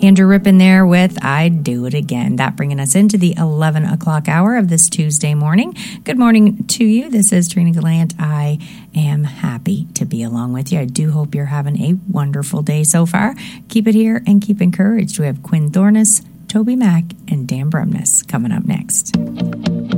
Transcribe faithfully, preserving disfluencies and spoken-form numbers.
Andrew Rippin there with I'd Do It Again. That bringing us into the eleven o'clock hour of this Tuesday morning. Good morning to you. This is Trina Gallant. I am happy to be along with you. I do hope you're having a wonderful day so far. Keep it here and keep encouraged. We have Quinn Thorness, Toby Mack, and Dan Bremnes coming up next.